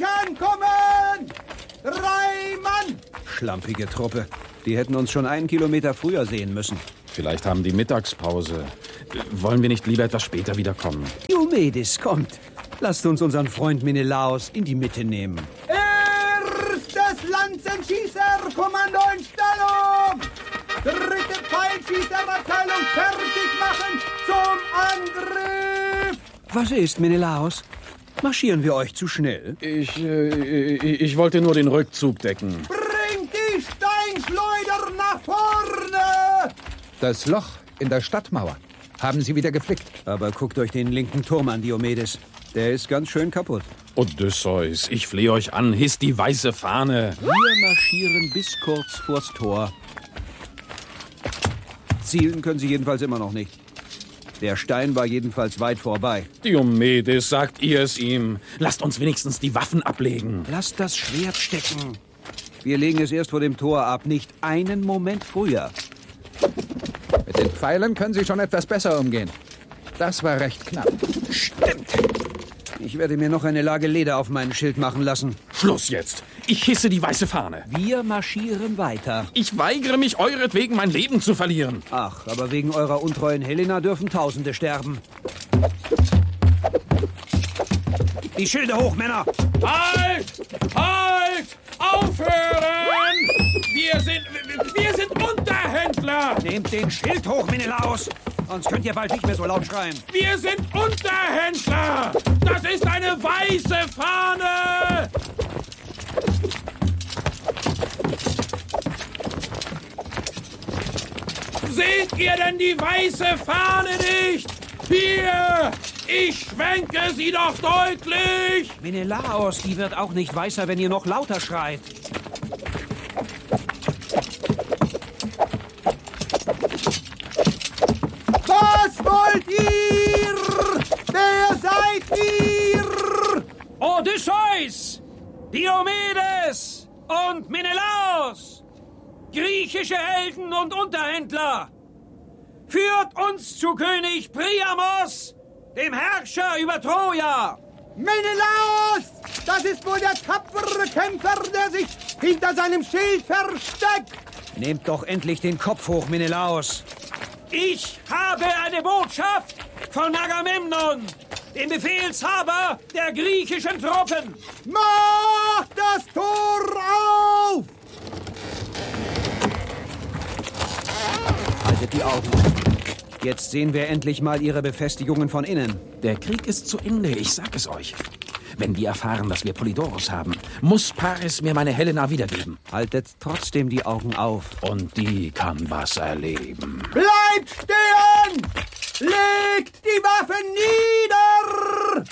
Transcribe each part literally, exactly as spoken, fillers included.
gleich ankommen! Drei Mann! Schlampige Truppe. Die hätten uns schon einen Kilometer früher sehen müssen. Vielleicht haben die Mittagspause. Wollen wir nicht lieber etwas später wiederkommen? Diomedes, kommt. Lasst uns unseren Freund Menelaos in die Mitte nehmen. Erstes Lanzenschießerkommando in Stellung! Dritte Pfeilschießerabteilung fertig machen zum Angriff! Was ist, Menelaos? Marschieren wir euch zu schnell? Ich, äh, ich wollte nur den Rückzug decken. Bringt die Steinschleuder nach vorne! Das Loch in der Stadtmauer haben sie wieder geflickt. Aber guckt euch den linken Turm an, Diomedes. Der ist ganz schön kaputt. Odysseus, ich flehe euch an, hisst die weiße Fahne. Wir marschieren bis kurz vors Tor. Zielen können sie jedenfalls immer noch nicht. Der Stein war jedenfalls weit vorbei. Diomedes, sagt ihr es ihm. Lasst uns wenigstens die Waffen ablegen. Lasst das Schwert stecken. Wir legen es erst vor dem Tor ab, nicht einen Moment früher. Mit den Pfeilen können sie schon etwas besser umgehen. Das war recht knapp. Stimmt. Ich werde mir noch eine Lage Leder auf meinen Schild machen lassen. Schluss jetzt. Ich hisse die weiße Fahne. Wir marschieren weiter. Ich weigere mich, euretwegen mein Leben zu verlieren. Ach, aber wegen eurer untreuen Helena dürfen Tausende sterben. Die Schilde hoch, Männer! Halt! Halt! Aufhören! Wir sind, wir sind Unterhändler! Nehmt den Schild hoch, Menelaos! Sonst könnt ihr bald nicht mehr so laut schreien. Wir sind Unterhändler! Das ist eine weiße Fahne! Seht ihr denn die weiße Fahne nicht? Hier! Ich schwenke sie doch deutlich! Menelaos, die wird auch nicht weißer, wenn ihr noch lauter schreit. Was wollt ihr? Wer seid ihr? Odysseus, Diomedes und Menelaos, griechische Helden und Unterhändler, führt uns zu König Priamos, dem Herrscher über Troja. Menelaos! Das ist wohl der tapfere Kämpfer, der sich hinter seinem Schild versteckt. Nehmt doch endlich den Kopf hoch, Menelaos. Ich habe eine Botschaft von Agamemnon, dem Befehlshaber der griechischen Truppen. Macht das Tor auf! Haltet die Augen. Jetzt sehen wir endlich mal ihre Befestigungen von innen. Der Krieg ist zu Ende, ich sag es euch. Wenn die erfahren, dass wir Polydorus haben, muss Paris mir meine Helena wiedergeben. Haltet trotzdem die Augen auf. Und die kann was erleben. Bleibt stehen! Legt die Waffen nieder!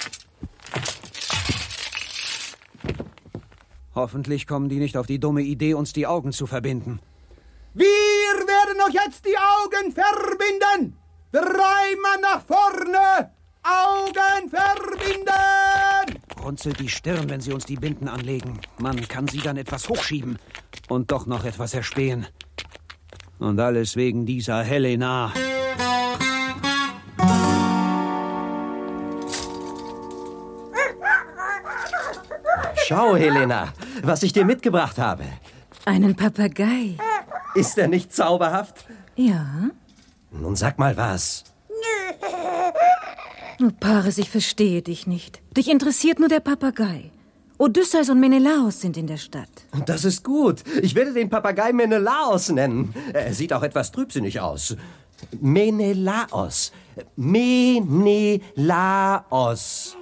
Hoffentlich kommen die nicht auf die dumme Idee, uns die Augen zu verbinden. Wir werden euch jetzt die Augen verbinden! Dreimal nach vorne! Augen verbinden! Runzelt die Stirn, wenn sie uns die Binden anlegen. Man kann sie dann etwas hochschieben und doch noch etwas erspähen. Und alles wegen dieser Helena. Schau, Helena, was ich dir mitgebracht habe. Einen Papagei. Ist er nicht zauberhaft? Ja. Nun sag mal was. Oh, Paris, ich verstehe dich nicht. Dich interessiert nur der Papagei. Odysseus und Menelaos sind in der Stadt. Das ist gut. Ich werde den Papagei Menelaos nennen. Er sieht auch etwas trübsinnig aus. Menelaos. Menelaos.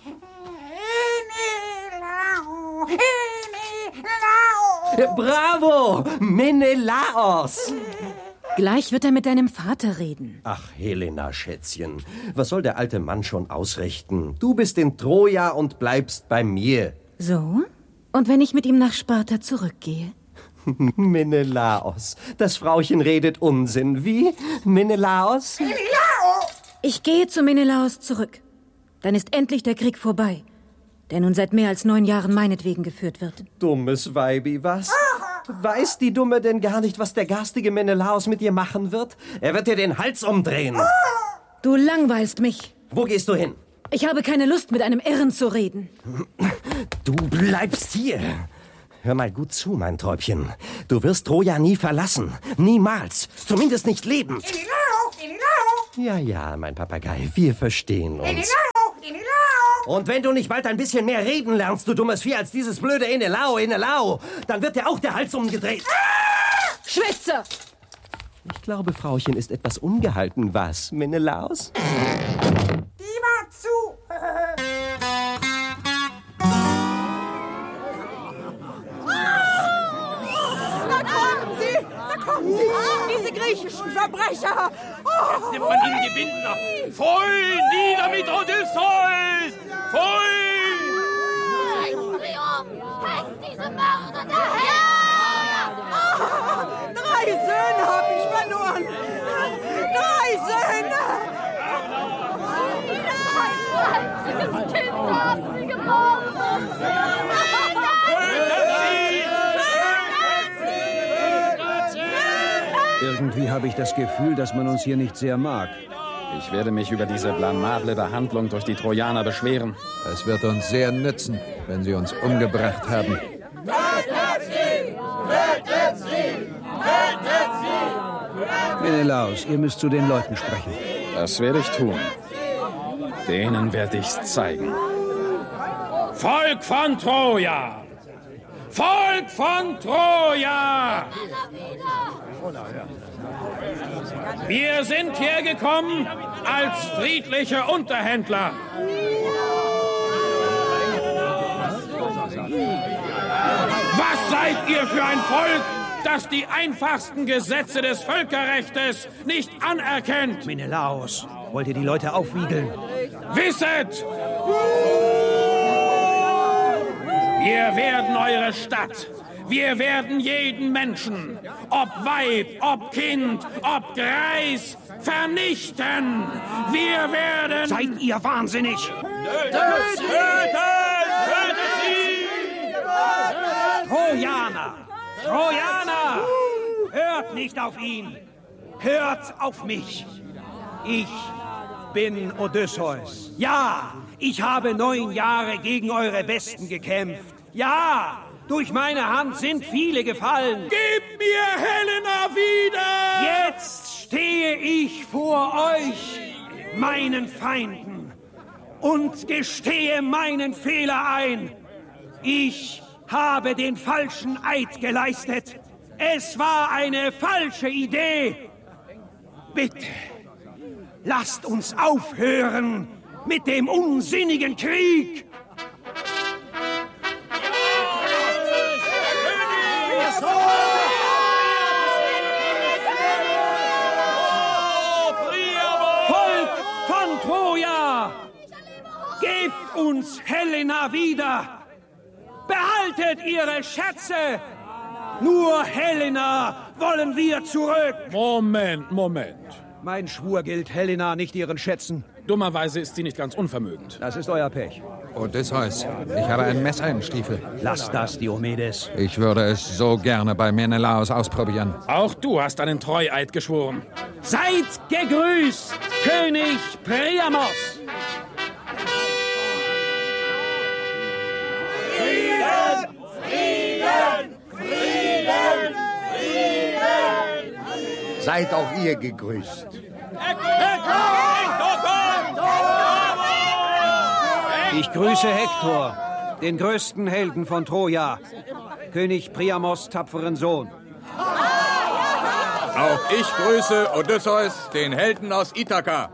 Bravo! Menelaos! Gleich wird er mit deinem Vater reden. Ach, Helena, Schätzchen, was soll der alte Mann schon ausrichten? Du bist in Troja und bleibst bei mir. So? Und wenn ich mit ihm nach Sparta zurückgehe? Menelaos, das Frauchen redet Unsinn. Wie? Menelaos? Menelaos! Ich gehe zu Menelaos zurück. Dann ist endlich der Krieg vorbei, der nun seit mehr als neun Jahren meinetwegen geführt wird. Dummes Weibi, was? Weiß die Dumme denn gar nicht, was der garstige Menelaos mit dir machen wird? Er wird dir den Hals umdrehen. Du langweilst mich. Wo gehst du hin? Ich habe keine Lust, mit einem Irren zu reden. Du bleibst hier. Hör mal gut zu, mein Täubchen. Du wirst Troja nie verlassen. Niemals. Zumindest nicht lebend. Ja, ja, mein Papagei, wir verstehen uns. Und wenn du nicht bald ein bisschen mehr reden lernst, du dummes Vieh, als dieses blöde Enelao, Enelao, dann wird dir auch der Hals umgedreht. Schwitzer! Ich glaube, Frauchen ist etwas ungehalten. Was, Menelaos? Die war zu. Da kommen sie! Da kommen sie! Diese griechischen Verbrecher! Oh. Jetzt nimmt man ihnen die Binden ab. Voll nieder mit Odysseus! Voll! Bringt sie um! Hängt diese Mörder daher! Oh. Drei Söhne habe ich verloren! Drei Söhne! Ein einziges Kind haben sie gemordet! Irgendwie habe ich das Gefühl, dass man uns hier nicht sehr mag. Ich werde mich über diese blamable Behandlung durch die Trojaner beschweren. Es wird uns sehr nützen, wenn sie uns umgebracht haben. Tötet sie! Tötet sie! Tötet sie! Menelaos, ihr müsst zu den Leuten sprechen. Das werde ich tun. Denen werde ich's zeigen. Volk von Troja! Volk von Troja! Wir sind hergekommen als friedliche Unterhändler. Was seid ihr für ein Volk, das die einfachsten Gesetze des Völkerrechtes nicht anerkennt? Menelaos, wollt ihr die Leute aufwiegeln? Wisset! Wir werden eure Stadt. Wir werden jeden Menschen, ob Weib, ob Kind, ob Greis, vernichten. Wir werden... Seid ihr wahnsinnig? Tötet! Tötet sie! Trojaner! Trojaner! Hört nicht auf ihn! Hört auf mich! Ich bin Odysseus. Ja, ich habe neun Jahre gegen eure Besten gekämpft. Ja, durch meine Hand sind viele gefallen. Gebt mir Helena wieder! Jetzt stehe ich vor euch, meinen Feinden, und gestehe meinen Fehler ein. Ich habe den falschen Eid geleistet. Es war eine falsche Idee. Bitte, lasst uns aufhören mit dem unsinnigen Krieg. Volk von Troja, gebt uns Helena wieder. Behaltet ihre Schätze. Nur Helena wollen wir zurück. Moment, Moment. Mein Schwur gilt Helena, nicht ihren Schätzen. Dummerweise ist sie nicht ganz unvermögend. Das ist euer Pech. Odysseus, ich habe ein Messer im Stiefel. Lasst das, Diomedes. Ich würde es so gerne bei Menelaos ausprobieren. Auch du hast einen Treueid geschworen. Seid gegrüßt, König Priamos. Frieden! Frieden! Frieden! Frieden! Seid auch ihr gegrüßt. Ich grüße Hektor, den größten Helden von Troja, König Priamos' tapferen Sohn. Auch ich grüße Odysseus, den Helden aus Ithaka.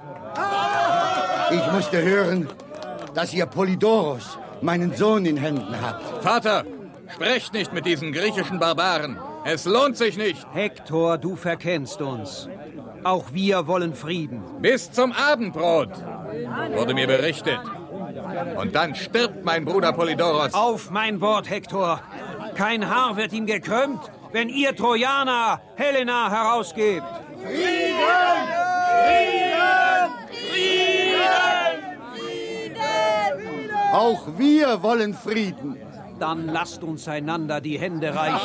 Ich musste hören, dass ihr Polydoros, meinen Sohn, in Händen habt. Vater, sprecht nicht mit diesen griechischen Barbaren. Es lohnt sich nicht. Hektor, du verkennst uns. Auch wir wollen Frieden. Bis zum Abendbrot, wurde mir berichtet. Und dann stirbt mein Bruder Polydoros. Auf mein Wort, Hektor. Kein Haar wird ihm gekrümmt, wenn ihr Trojaner Helena herausgebt. Frieden! Frieden! Frieden! Frieden! Auch wir wollen Frieden. Dann lasst uns einander die Hände reichen.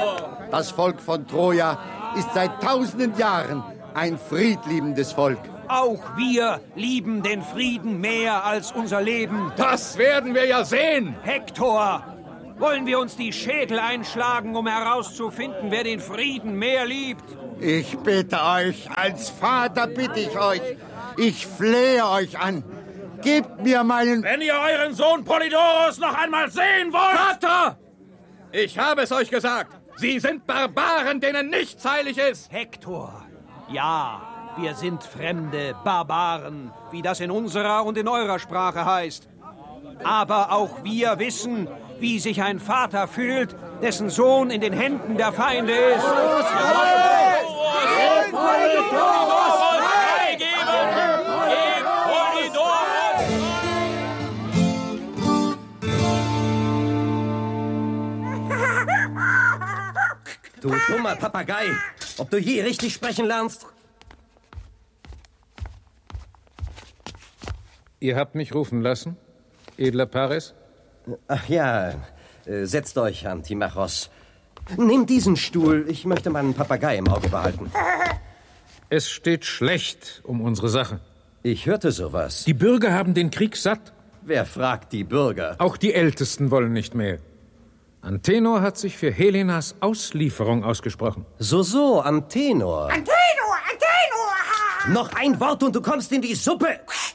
Das Volk von Troja ist seit tausenden Jahren ein friedliebendes Volk. Auch wir lieben den Frieden mehr als unser Leben. Das werden wir ja sehen. Hektor, wollen wir uns die Schädel einschlagen, um herauszufinden, wer den Frieden mehr liebt? Ich bitte euch, als Vater bitte ich euch, ich flehe euch an. Gebt mir meinen... Wenn ihr euren Sohn Polydoros noch einmal sehen wollt... Vater! Ich habe es euch gesagt. Sie sind Barbaren, denen nichts heilig ist. Hektor, ja, wir sind fremde Barbaren, wie das in unserer und in eurer Sprache heißt. Aber auch wir wissen, wie sich ein Vater fühlt, dessen Sohn in den Händen der Feinde ist. Du dummer Papagei, ob du je richtig sprechen lernst? Ihr habt mich rufen lassen, edler Paris? Ach ja, äh, setzt euch, Antimachos. Nehmt diesen Stuhl, ich möchte meinen Papagei im Auge behalten. Es steht schlecht um unsere Sache. Ich hörte sowas. Die Bürger haben den Krieg satt. Wer fragt die Bürger? Auch die Ältesten wollen nicht mehr. Antenor hat sich für Helenas Auslieferung ausgesprochen. So, so, Antenor. Antenor, Antenor! Noch ein Wort und du kommst in die Suppe.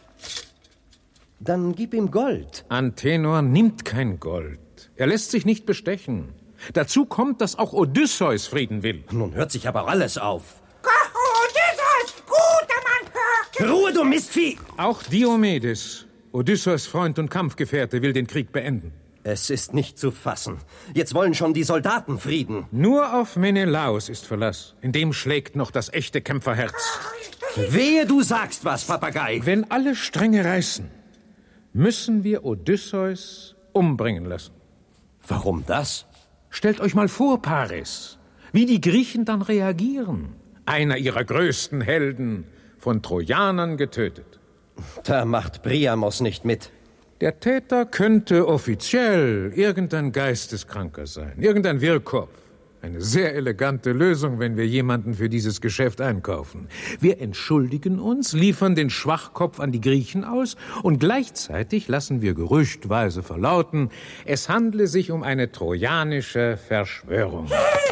Dann gib ihm Gold. Antenor nimmt kein Gold. Er lässt sich nicht bestechen. Dazu kommt, dass auch Odysseus Frieden will. Nun hört sich aber alles auf. Odysseus, guter Mann! Ruhe, du Mistvieh! Auch Diomedes, Odysseus Freund und Kampfgefährte, will den Krieg beenden. Es ist nicht zu fassen. Jetzt wollen schon die Soldaten Frieden. Nur auf Menelaos ist Verlass. In dem schlägt noch das echte Kämpferherz. Wehe, du sagst was, Papagei. Wenn alle Stränge reißen, müssen wir Odysseus umbringen lassen. Warum das? Stellt euch mal vor, Paris, wie die Griechen dann reagieren. Einer ihrer größten Helden, von Trojanern getötet. Da macht Priamos nicht mit. Der Täter könnte offiziell irgendein Geisteskranker sein, irgendein Wirrkopf. Eine sehr elegante Lösung, wenn wir jemanden für dieses Geschäft einkaufen. Wir entschuldigen uns, liefern den Schwachkopf an die Griechen aus und gleichzeitig lassen wir gerüchtweise verlauten, es handle sich um eine trojanische Verschwörung.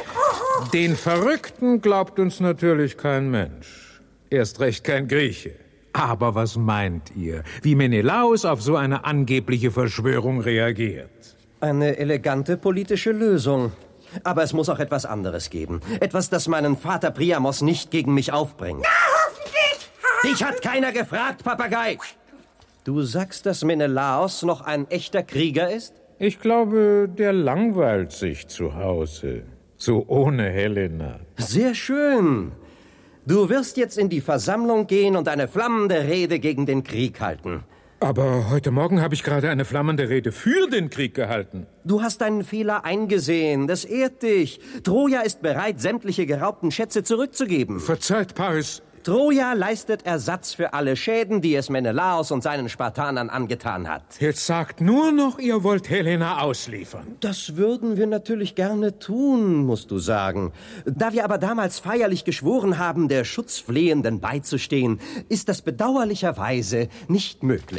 Den Verrückten glaubt uns natürlich kein Mensch. Erst recht kein Grieche. Aber was meint ihr, wie Menelaos auf so eine angebliche Verschwörung reagiert? Eine elegante politische Lösung. Aber es muss auch etwas anderes geben. Etwas, das meinen Vater Priamos nicht gegen mich aufbringt. Na, hoffentlich! Dich hat keiner gefragt, Papagei! Du sagst, dass Menelaos noch ein echter Krieger ist? Ich glaube, der langweilt sich zu Hause. So ohne Helena. Sehr schön. Du wirst jetzt in die Versammlung gehen und eine flammende Rede gegen den Krieg halten. Aber heute Morgen habe ich gerade eine flammende Rede für den Krieg gehalten. Du hast deinen Fehler eingesehen. Das ehrt dich. Troja ist bereit, sämtliche geraubten Schätze zurückzugeben. Verzeiht, Paris. Troja leistet Ersatz für alle Schäden, die es Menelaos und seinen Spartanern angetan hat. Jetzt sagt nur noch, ihr wollt Helena ausliefern. Das würden wir natürlich gerne tun, musst du sagen. Da wir aber damals feierlich geschworen haben, der Schutzflehenden beizustehen, ist das bedauerlicherweise nicht möglich.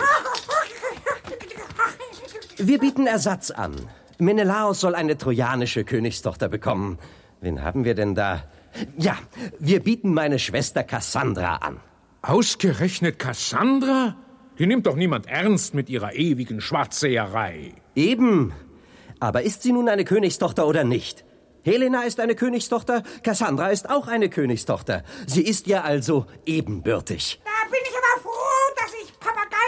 Wir bieten Ersatz an. Menelaos soll eine trojanische Königstochter bekommen. Wen haben wir denn da? Ja, wir bieten meine Schwester Cassandra an. Ausgerechnet Cassandra? Die nimmt doch niemand ernst mit ihrer ewigen Schwarzseherei. Eben. Aber ist sie nun eine Königstochter oder nicht? Helena ist eine Königstochter, Cassandra ist auch eine Königstochter. Sie ist ja also ebenbürtig. Da bin ich aber froh, dass ich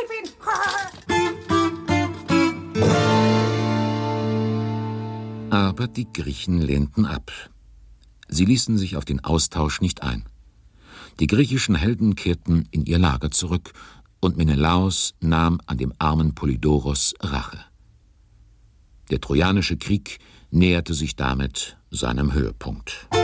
bin. Papagei Aber die Griechen lehnten ab. Sie ließen sich auf den Austausch nicht ein. Die griechischen Helden kehrten in ihr Lager zurück, und Menelaos nahm an dem armen Polydoros Rache. Der Trojanische Krieg näherte sich damit seinem Höhepunkt.